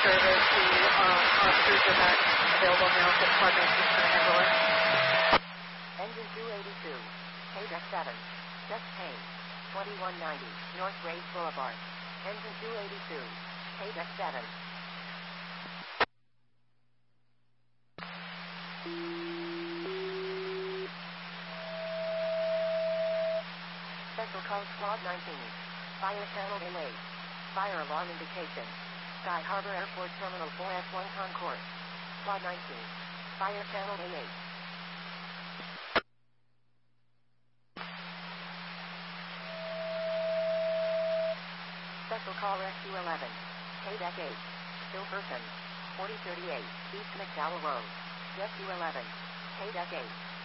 service. The crews are not available now, so Quad 19 is going to handle it. Engine 282, Paydeck 7, just Payne, 2190, North Grace Boulevard. Engine 282, Paydeck 7. Special call Squad 19. Fire channel A8. Fire alarm indication. Sky Harbor Airport Terminal 4S1 Concourse. Squad 19. Fire channel A8. Special call Rescue 11. Paydeck 8. Still person. 4038, East McDowell Road. Rescue 11. Paydeck 8.